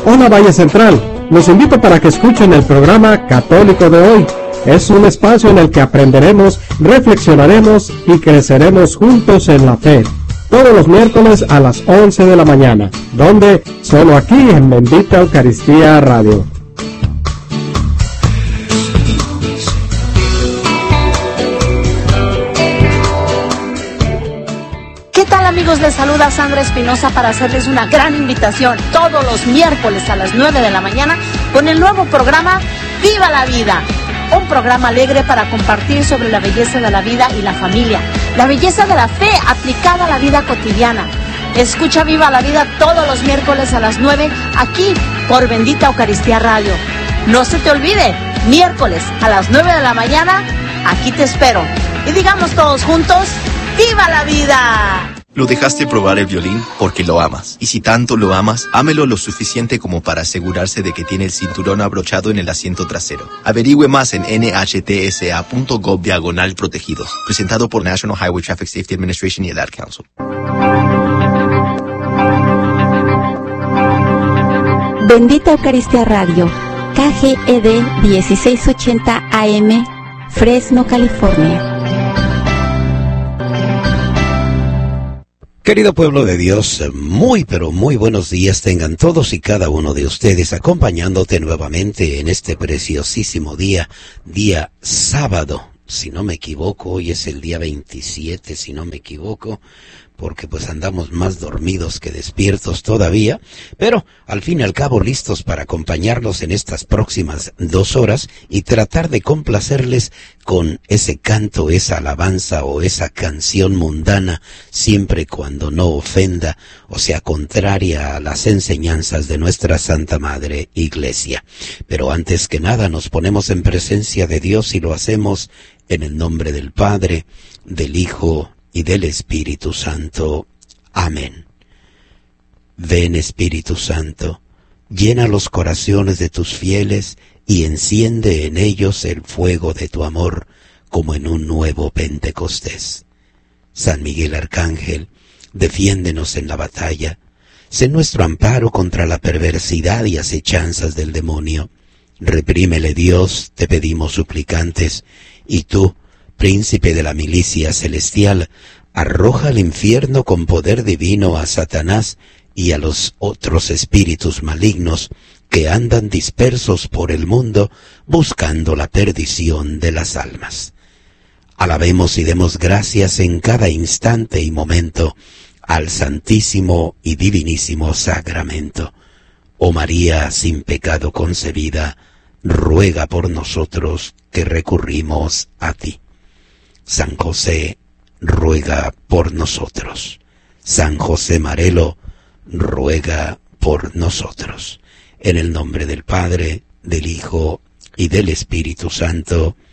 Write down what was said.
Hola Valle Central, los invito para que escuchen el programa Católico de Hoy. Es un espacio en el que aprenderemos, reflexionaremos y creceremos juntos en la fe. Todos los miércoles a las 11 de la mañana, donde solo aquí en Bendita Eucaristía Radio. Amigos, les saluda Sandra Espinosa para hacerles una gran invitación todos los miércoles a las 9 de la mañana con el nuevo programa Viva la Vida. Un programa alegre para compartir sobre la belleza de la vida y la familia, la belleza de la fe aplicada a la vida cotidiana. Escucha Viva la Vida todos los miércoles a las 9 aquí por Bendita Eucaristía Radio. No se te olvide, miércoles a las 9 de la mañana, aquí te espero. Y digamos todos juntos, ¡Viva la Vida! Lo dejaste probar el violín porque lo amas. Y si tanto lo amas, ámelo lo suficiente como para asegurarse de que tiene el cinturón abrochado en el asiento trasero. Averigüe más en nhtsa.gov/protegidos. Presentado por National Highway Traffic Safety Administration y el Ad Council. Bendita Eucaristía Radio, KGED 1680 AM, Fresno, California. Querido pueblo de Dios, muy pero muy buenos días tengan todos y cada uno de ustedes, acompañándote nuevamente en este preciosísimo día sábado. Si no me equivoco, hoy es el día 27, si no me equivoco, porque pues andamos más dormidos que despiertos todavía, pero al fin y al cabo listos para acompañarlos en estas próximas 2 horas y tratar de complacerles con ese canto, esa alabanza o esa canción mundana, siempre cuando no ofenda o sea contraria a las enseñanzas de nuestra Santa Madre Iglesia. Pero antes que nada nos ponemos en presencia de Dios y lo hacemos en el nombre del Padre, del Hijo y del Espíritu Santo. Amén. Ven, Espíritu Santo, llena los corazones de tus fieles y enciende en ellos el fuego de tu amor, como en un nuevo Pentecostés. San Miguel Arcángel, defiéndenos en la batalla. Sé nuestro amparo contra la perversidad y acechanzas del demonio. Reprímele, Dios, te pedimos suplicantes, y tú, Príncipe de la milicia celestial, arroja al infierno con poder divino a Satanás y a los otros espíritus malignos que andan dispersos por el mundo buscando la perdición de las almas. Alabemos y demos gracias en cada instante y momento al Santísimo y Divinísimo Sacramento. Oh María, sin pecado concebida, ruega por nosotros que recurrimos a ti. San José, ruega por nosotros. San José Marelo, ruega por nosotros. En el nombre del Padre, del Hijo y del Espíritu Santo.